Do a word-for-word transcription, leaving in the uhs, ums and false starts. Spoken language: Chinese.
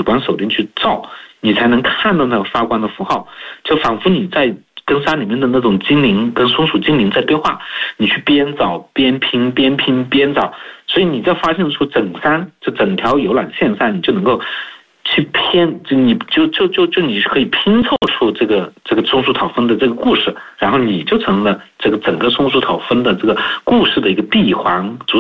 光手电去照，你才能看到那个发光的符号，就仿佛你在跟山里面的那种精灵，跟松鼠精灵在对话，你去边找边拼，边拼边找，所以你在发现出整山，就整条游览线上，你就能够去偏，就你就就就就你可以拼凑出这个这个松鼠讨分的这个故事，然后你就成了这个整个松鼠讨分的这个故事的一个闭环。